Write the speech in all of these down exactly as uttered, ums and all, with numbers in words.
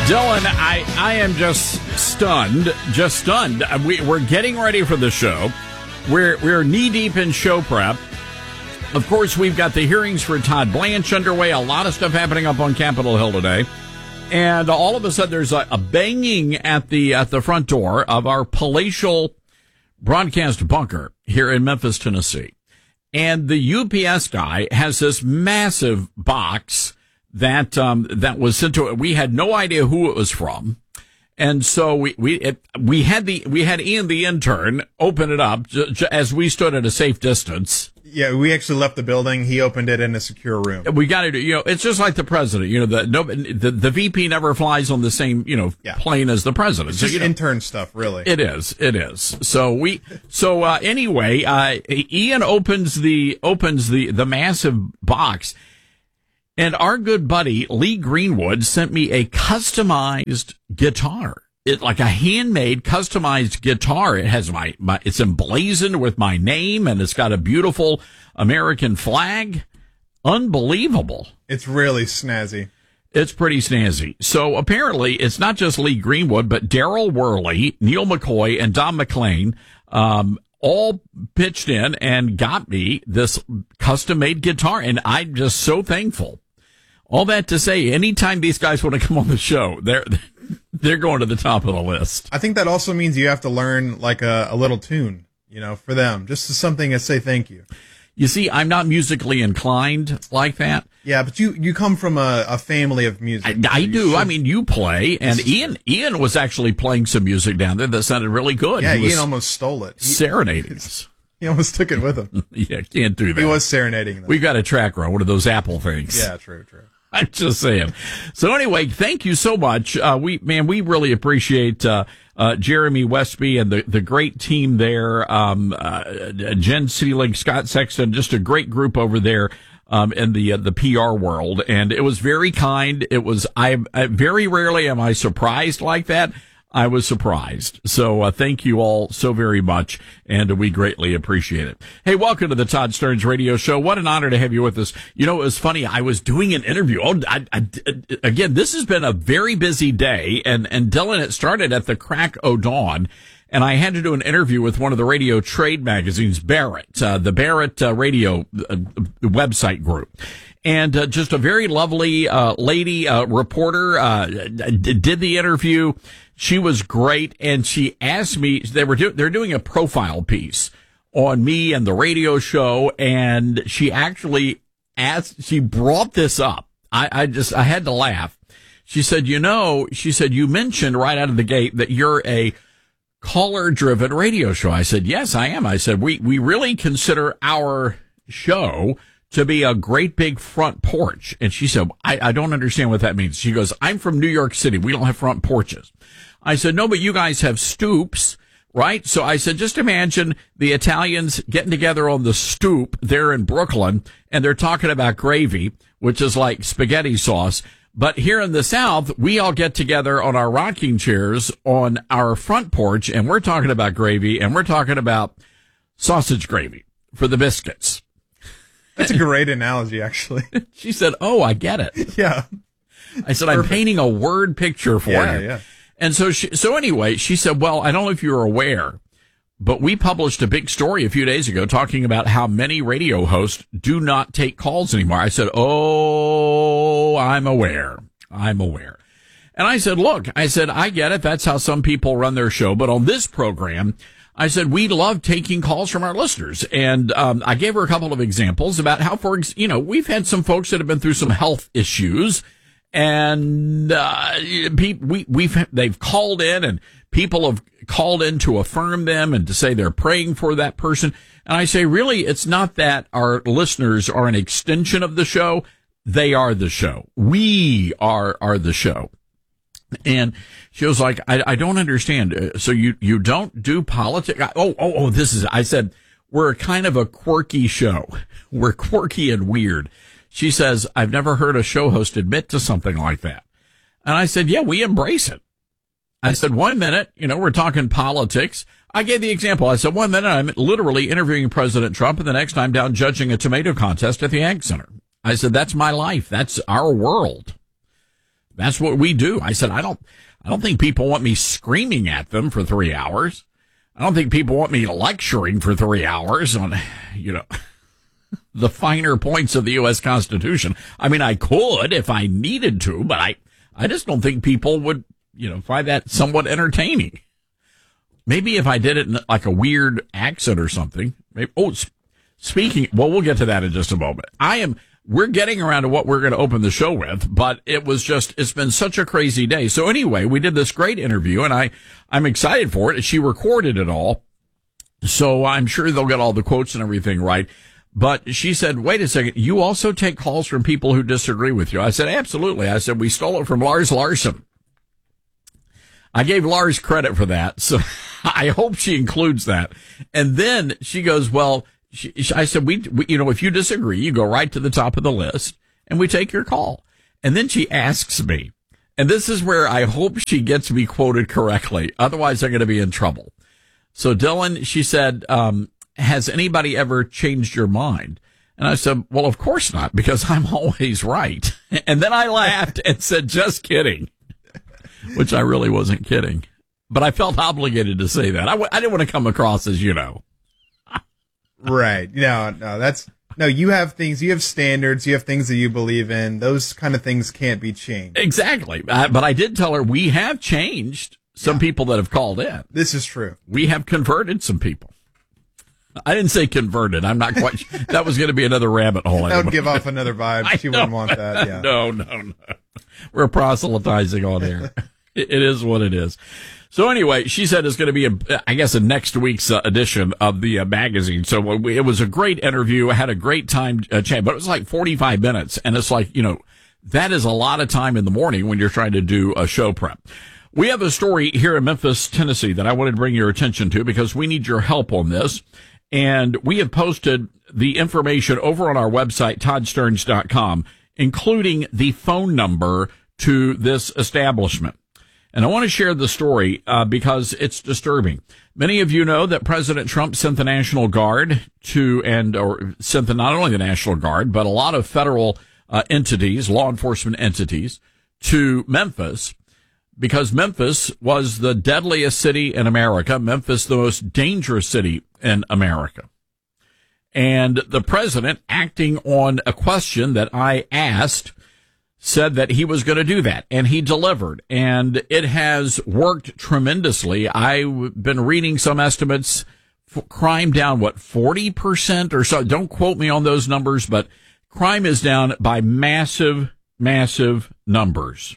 Dylan, I, I am just stunned, just stunned. We, we're getting ready for the show. We're, we're knee-deep in show prep. Of course, we've got the hearings for Todd Blanche underway. A lot of stuff happening up on Capitol Hill today. And all of a sudden, there's a, a banging at the at the front door of our palatial broadcast bunker here in Memphis, Tennessee. And the U P S guy has this massive box that um, that was sent to it. We had no idea who it was from. And so we we it, we had the we had Ian the intern open it up j- j- as we stood at a safe distance. Yeah, we actually left the building. He opened it in a secure room. We got to do, you know, it's just like the president. You know, the no, the, the V P never flies on the same, you know, yeah. plane as the president. It's so, just you know, intern stuff, really. It is. It is. So we. So uh, anyway, uh, Ian opens the opens the the massive box. And our good buddy, Lee Greenwood, sent me a customized guitar. It like a handmade customized guitar. It has my, my, it's emblazoned with my name and it's got a beautiful American flag. Unbelievable. It's really snazzy. It's pretty snazzy. So apparently it's not just Lee Greenwood, but Daryl Worley, Neil McCoy, and Don McLean, um, all pitched in and got me this custom made guitar. And I'm just so thankful. All that to say, anytime these guys want to come on the show, they're they're going to the top of the list. I think that also means you have to learn like a, a little tune, you know, for them, just something to say thank you. You see, I'm not musically inclined like that. Yeah, but you, you come from a, a family of music. I, I so do. Should. I mean, you play, and Ian Ian was actually playing some music down there that sounded really good. Yeah, he was Ian almost stole it. He, serenading us. He almost took it with him. Yeah, can't do that. He was serenading them. We got a tracker on one of those Apple things. Yeah, true, true. I'm just saying. So anyway, thank you so much. Uh, we, man, we really appreciate, uh, uh, Jeremy Westby and the, the great team there. Um, uh, Jen Seelig, Scott Sexton, just a great group over there, um, in the, uh, the P R world. And it was very kind. It was, I, I very rarely am I surprised like that. I was surprised. So uh, thank you all so very much, and we greatly appreciate it. Hey, welcome to the Todd Stearns Radio Show. What an honor to have you with us. You know, it was funny. I was doing an interview. Oh, I, I, again, this has been a very busy day, and, and Dylan, it started at the crack o' dawn, and I had to do an interview with one of the radio trade magazines, Barrett, uh, the Barrett uh, radio uh, website group. And uh, just a very lovely uh, lady uh, reporter uh, d- did the interview. She was great, and she asked me. They were do, they're doing a profile piece on me and the radio show, and she actually asked. She brought this up. I, I just I had to laugh. She said, "You know," she said, "you mentioned right out of the gate that you're a caller-driven radio show." I said, "Yes, I am." I said, "We we really consider our show to be a great big front porch." And she said, I, I don't understand what that means. She goes, "I'm from New York City. We don't have front porches." I said, "No, but you guys have stoops, right?" So I said, just imagine the Italians getting together on the stoop there in Brooklyn, and they're talking about gravy, which is like spaghetti sauce. But here in the South, we all get together on our rocking chairs on our front porch, and we're talking about gravy, and we're talking about sausage gravy for the biscuits. That's a great analogy, actually. She said, "Oh, I get it." Yeah. I said, Perfect. "I'm painting a word picture for yeah, you." Yeah. And so she, so anyway, she said, "Well, I don't know if you're aware, but we published a big story a few days ago talking about how many radio hosts do not take calls anymore." I said, "Oh, I'm aware. I'm aware." And I said, "Look," I said, "I get it. That's how some people run their show. But on this program," I said, "we love taking calls from our listeners." And um, I gave her a couple of examples about how, for you know, we've had some folks that have been through some health issues, and uh, we we've they've called in, and people have called in to affirm them and to say they're praying for that person. And I say, really, it's not that our listeners are an extension of the show; they are the show. We are are the show. And she was like, I, I don't understand. So you, you don't do politics? Oh, oh, oh, this is, I said, we're kind of a quirky show. We're quirky and weird. She says, "I've never heard a show host admit to something like that." And I said, "Yeah, we embrace it." I said, one minute, you know, we're talking politics. I gave the example. I said, one minute I'm literally interviewing President Trump, and the next I'm down judging a tomato contest at the Ag Center. I said, that's my life. That's our world. That's what we do. I said, I don't, I don't think people want me screaming at them for three hours. I don't think people want me lecturing for three hours on, you know, the finer points of the U S Constitution. I mean, I could if I needed to, but I, I just don't think people would, you know, find that somewhat entertaining. Maybe if I did it in like a weird accent or something. Maybe, oh, speaking, well, we'll get to that in just a moment. I am, we're getting around to what we're going to open the show with, but it was just, it's been such a crazy day. So anyway, we did this great interview and I, I'm excited for it. She recorded it all. So I'm sure they'll get all the quotes and everything right. But she said, wait a second, you also take calls from people who disagree with you. I said, absolutely. I said, we stole it from Lars Larson. I gave Lars credit for that. So I hope she includes that. And then she goes, well, she, I said, we, we, you know, if you disagree, you go right to the top of the list and we take your call. And then she asks me, and this is where I hope she gets me quoted correctly. Otherwise, I'm going to be in trouble. So Dylan, she said, um, has anybody ever changed your mind? And I said, well, of course not, because I'm always right. And then I laughed and said, just kidding, which I really wasn't kidding. But I felt obligated to say that. I, w- I didn't want to come across as, you know. Right. No, no, that's, no, you have things, you have standards, you have things that you believe in. Those kind of things can't be changed. Exactly. Uh, but I did tell her we have changed some yeah. people that have called in. This is true. We have converted some people. I didn't say converted. I'm not quite sure. That was going to be another rabbit hole. That would give off another vibe. She wouldn't want that. Yeah. No, no, no. We're proselytizing on here. It is what it is. So anyway, she said it's going to be, a, I guess, a next week's uh, edition of the uh, magazine. So we, it was a great interview. I had a great time uh, chatting, but it was like forty-five minutes. And it's like, you know, that is a lot of time in the morning when you're trying to do a show prep. We have a story here in Memphis, Tennessee that I wanted to bring your attention to because we need your help on this. And we have posted the information over on our website, todd stearns dot com, including the phone number to this establishment. And I want to share the story uh, because it's disturbing. Many of you know that President Trump sent the National Guard to, and or sent the, not only the National Guard, but a lot of federal uh, entities, law enforcement entities, to Memphis because Memphis was the deadliest city in America, Memphis the most dangerous city in America. And the president, acting on a question that I asked, said that he was going to do that, and he delivered, and it has worked tremendously. I've been reading some estimates, crime down, what, forty percent or so? Don't quote me on those numbers, but crime is down by massive, massive numbers.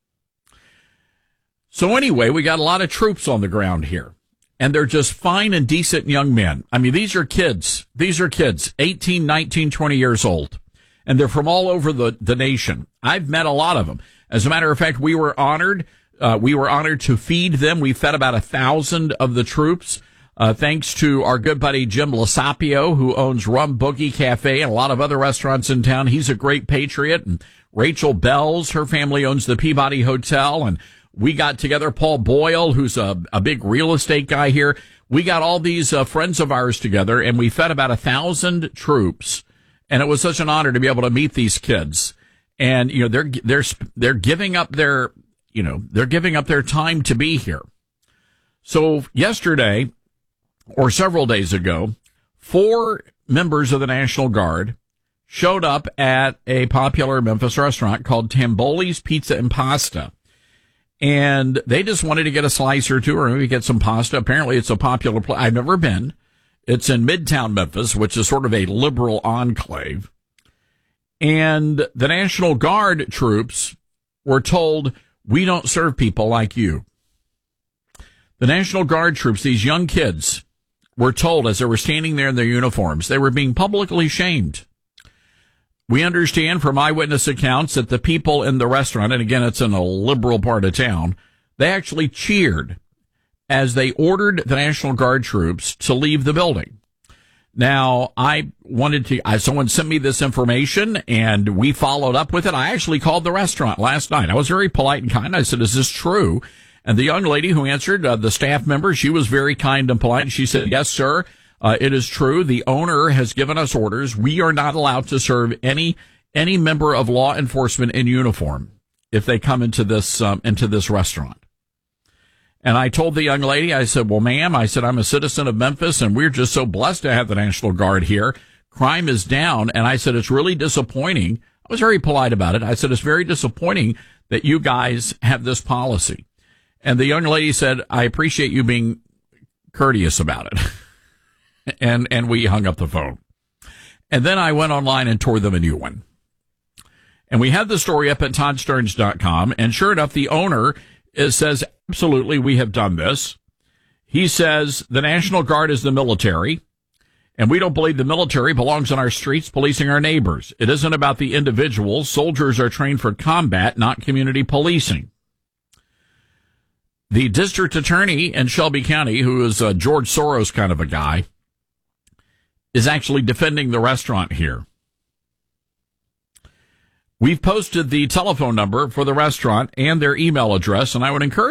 So anyway, we got a lot of troops on the ground here, and they're just fine and decent young men. I mean, these are kids. These are kids, eighteen, nineteen, twenty years old. And they're from all over the, the nation. I've met a lot of them. As a matter of fact, we were honored. Uh, we were honored to feed them. We fed about a thousand of the troops, uh, thanks to our good buddy Jim Lasapio, who owns Rum Boogie Cafe and a lot of other restaurants in town. He's a great patriot. And Rachel Bells, her family owns the Peabody Hotel. And we got together Paul Boyle, who's a, a big real estate guy here. We got all these uh, friends of ours together, and we fed about a thousand troops. And it was such an honor to be able to meet these kids. And, you know, they're, they're, they're giving up their, you know, they're giving up their time to be here. So yesterday, or several days ago, four members of the National Guard showed up at a popular Memphis restaurant called Tamboli's Pizza and Pasta. And they just wanted to get a slice or two or maybe get some pasta. Apparently it's a popular place. I've never been. It's in Midtown Memphis, which is sort of a liberal enclave. And the National Guard troops were told, we don't serve people like you. The National Guard troops, these young kids, were told as they were standing there in their uniforms, they were being publicly shamed. We understand from eyewitness accounts that the people in the restaurant, and again, it's in a liberal part of town, they actually cheered as they ordered the National Guard troops to leave the building. Now, I wanted to, I, someone sent me this information and we followed up with it. I actually called the restaurant last night. I was very polite and kind. I said, is this true? And the young lady who answered, uh, the staff member, she was very kind and polite. She said, yes, sir, uh, it is true. The owner has given us orders. We are not allowed to serve any, any member of law enforcement in uniform. if they come into this um, into this restaurant. And I told the young lady, I said, well, ma'am, I said, I'm a citizen of Memphis, and we're just so blessed to have the National Guard here. Crime is down. And I said, it's really disappointing. I was very polite about it. I said, it's very disappointing that you guys have this policy. And the young lady said, I appreciate you being courteous about it. and and we hung up the phone. And then I went online and tore them a new one. And we had the story up at todd stearns dot com. And sure enough, the owner It says, absolutely, we have done this. He says the National Guard is the military, and we don't believe the military belongs on our streets policing our neighbors. It isn't about the individuals. Soldiers are trained for combat, not community policing. The district attorney in Shelby County, who is a George Soros kind of a guy, is actually defending the restaurant here. We've posted the telephone number for the restaurant and their email address, and I would encourage